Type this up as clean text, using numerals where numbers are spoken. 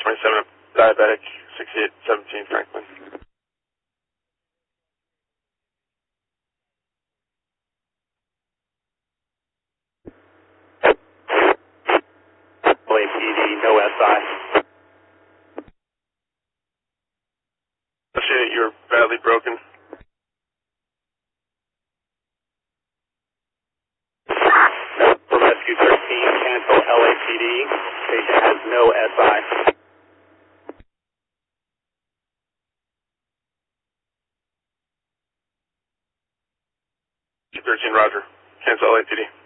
27 diabetic, 6817 Franklin. LAPD, no SI. You're badly broken. For Rescue 13, cancel LAPD. Patient has no SI. 13, roger. Cancel LAPD.